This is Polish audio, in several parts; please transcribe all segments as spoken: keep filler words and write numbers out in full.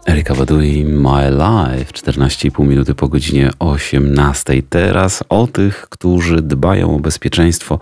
Erykah Badu i My Life, czternaście i pół minuty po godzinie osiemnastej. Teraz o tych, którzy dbają o bezpieczeństwo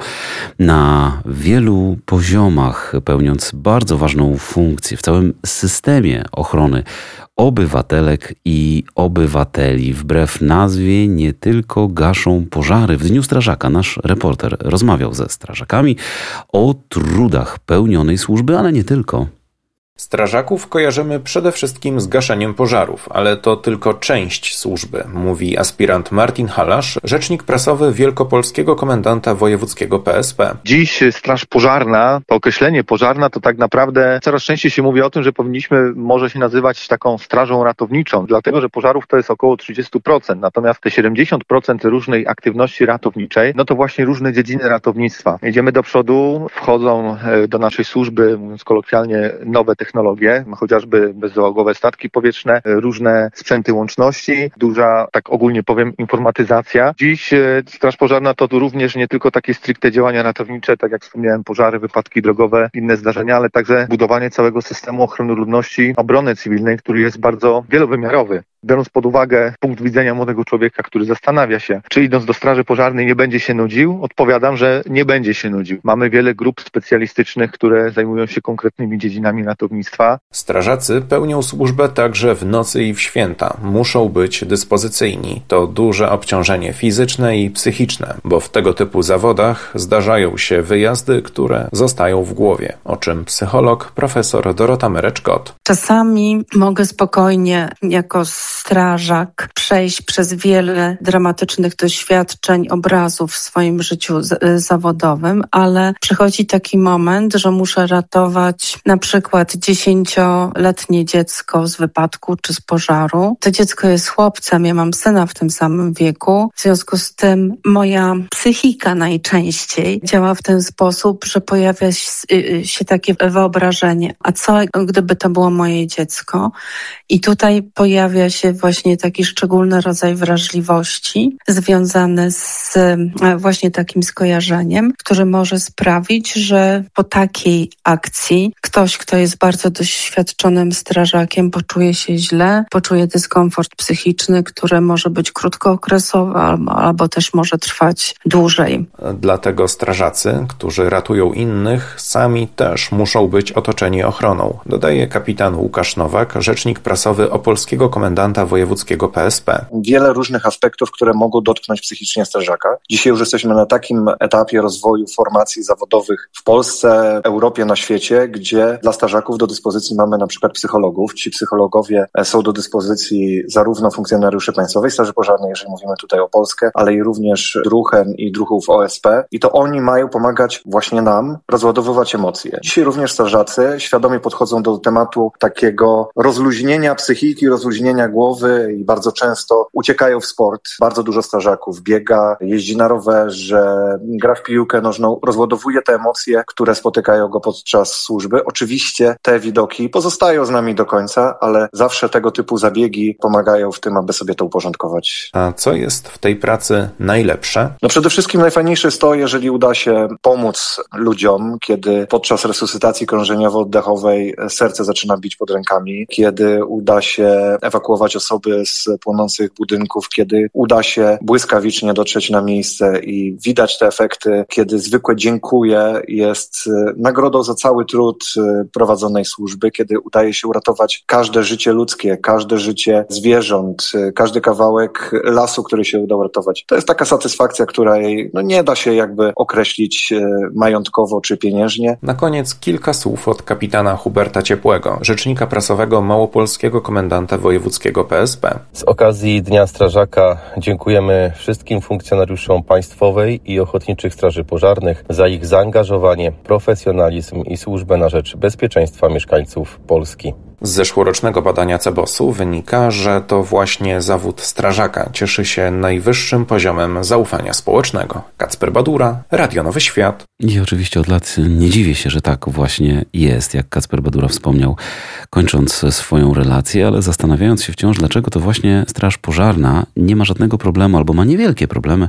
na wielu poziomach, pełniąc bardzo ważną funkcję w całym systemie ochrony obywatelek i obywateli. Wbrew nazwie nie tylko gaszą pożary. W Dniu Strażaka nasz reporter rozmawiał ze strażakami o trudach pełnionej służby, ale nie tylko. Strażaków kojarzymy przede wszystkim z gaszeniem pożarów, ale to tylko część służby, mówi aspirant Martin Halasz, rzecznik prasowy Wielkopolskiego Komendanta Wojewódzkiego P S P. Dziś straż pożarna, to określenie pożarna, to tak naprawdę coraz częściej się mówi o tym, że powinniśmy może się nazywać taką strażą ratowniczą, dlatego że pożarów to jest około trzydzieści procent, natomiast te siedemdziesiąt procent różnej aktywności ratowniczej, no to właśnie różne dziedziny ratownictwa. Idziemy do przodu, wchodzą do naszej służby, mówiąc kolokwialnie, nowe technologie, chociażby bezzałogowe statki powietrzne, różne sprzęty łączności, duża, tak ogólnie powiem, informatyzacja. Dziś e, straż pożarna to tu również nie tylko takie stricte działania ratownicze, tak jak wspomniałem, pożary, wypadki drogowe, inne zdarzenia, ale także budowanie całego systemu ochrony ludności, obrony cywilnej, który jest bardzo wielowymiarowy. Biorąc pod uwagę punkt widzenia młodego człowieka, który zastanawia się, czy idąc do straży pożarnej nie będzie się nudził, odpowiadam, że nie będzie się nudził. Mamy wiele grup specjalistycznych, które zajmują się konkretnymi dziedzinami ratownictwa. Strażacy pełnią służbę także w nocy i w święta. Muszą być dyspozycyjni. To duże obciążenie fizyczne i psychiczne, bo w tego typu zawodach zdarzają się wyjazdy, które zostają w głowie, o czym psycholog profesor Dorota Mereczkot. Czasami mogę spokojnie jako strażak przejść przez wiele dramatycznych doświadczeń, obrazów w swoim życiu z- zawodowym, ale przychodzi taki moment, że muszę ratować na przykład dziesięcioletnie dziecko z wypadku czy z pożaru. To dziecko jest chłopcem, ja mam syna w tym samym wieku, w związku z tym moja psychika najczęściej działa w ten sposób, że pojawia się takie wyobrażenie, a co gdyby to było moje dziecko? I tutaj pojawia się właśnie taki szczególny rodzaj wrażliwości związany z właśnie takim skojarzeniem, który może sprawić, że po takiej akcji ktoś, kto jest bardzo doświadczonym strażakiem, poczuje się źle, poczuje dyskomfort psychiczny, który może być krótkookresowy albo też może trwać dłużej. Dlatego strażacy, którzy ratują innych, sami też muszą być otoczeni ochroną, dodaje kapitan Łukasz Nowak, rzecznik prasowy Opolskiego Komendanta Wojewódzkiego P S P. Wiele różnych aspektów, które mogą dotknąć psychicznie strażaka. Dzisiaj już jesteśmy na takim etapie rozwoju formacji zawodowych w Polsce, Europie, na świecie, gdzie dla strażaków do dyspozycji mamy na przykład psychologów. Ci psychologowie są do dyspozycji zarówno funkcjonariuszy Państwowej Straży Pożarnej, jeżeli mówimy tutaj o Polskę, ale i również druhen i druhów O S P. I to oni mają pomagać właśnie nam rozładowywać emocje. Dzisiaj również strażacy świadomie podchodzą do tematu takiego rozluźnienia psychiki, rozluźnienia głowy i bardzo często uciekają w sport. Bardzo dużo strażaków biega, jeździ na rowerze, gra w piłkę nożną, rozładowuje te emocje, które spotykają go podczas służby. Oczywiście te widoki pozostają z nami do końca, ale zawsze tego typu zabiegi pomagają w tym, aby sobie to uporządkować. A co jest w tej pracy najlepsze? No przede wszystkim najfajniejsze jest to, jeżeli uda się pomóc ludziom, kiedy podczas resuscytacji krążeniowo-oddechowej serce zaczyna bić pod rękami, kiedy uda się ewakuować osoby z płonących budynków, kiedy uda się błyskawicznie dotrzeć na miejsce i widać te efekty, kiedy zwykłe dziękuję jest nagrodą za cały trud prowadzonej służby, kiedy udaje się uratować każde życie ludzkie, każde życie zwierząt, każdy kawałek lasu, który się uda uratować. To jest taka satysfakcja, której no, nie da się jakby określić majątkowo czy pieniężnie. Na koniec kilka słów od kapitana Huberta Ciepłego, rzecznika prasowego Małopolskiego Komendanta Wojewódzkiego P S P. Z okazji Dnia Strażaka dziękujemy wszystkim funkcjonariuszom Państwowej i Ochotniczych Straży Pożarnych za ich zaangażowanie, profesjonalizm i służbę na rzecz bezpieczeństwa mieszkańców Polski. Z zeszłorocznego badania Cebosu wynika, że to właśnie zawód strażaka cieszy się najwyższym poziomem zaufania społecznego. Kacper Badura, Radio Nowy Świat. I oczywiście od lat nie dziwię się, że tak właśnie jest, jak Kacper Badura wspomniał, kończąc swoją relację, ale zastanawiając się wciąż, dlaczego to właśnie Straż Pożarna nie ma żadnego problemu albo ma niewielkie problemy,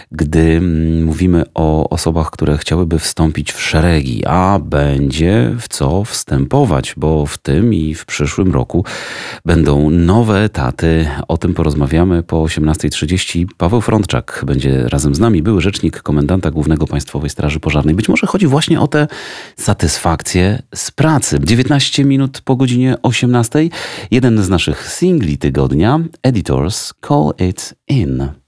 gdy mówimy o osobach, które chciałyby wstąpić w szeregi, a będzie w co wstępować, bo w tym i w w przyszłym roku będą nowe etaty. O tym porozmawiamy po osiemnastej trzydzieści. Paweł Frądczak będzie razem z nami, były rzecznik komendanta głównego Państwowej Straży Pożarnej. Być może chodzi właśnie o tę satysfakcję z pracy. dziewiętnaście minut po godzinie osiemnastej. Jeden z naszych singli tygodnia, Editors Call It In.